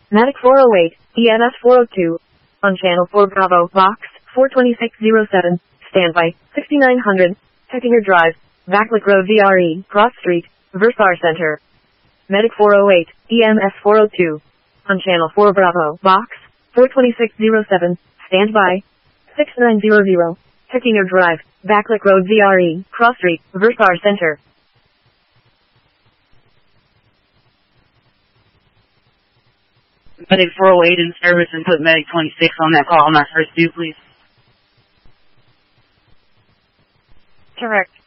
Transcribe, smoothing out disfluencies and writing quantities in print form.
Medic 408, EMS 402. On channel 4 Bravo, box 42607. Standby, 6900. Heckinger Drive, Backlick Road VRE, Cross Street, Versar Center. Medic 408, EMS 402. On channel 4 Bravo, box 42607. Standby, 6900. Heckinger Drive, Backlick Road VRE, Cross Street, Versar Center. Medic 408 in service and put Medic 26 on that call on my first due, please. Correct.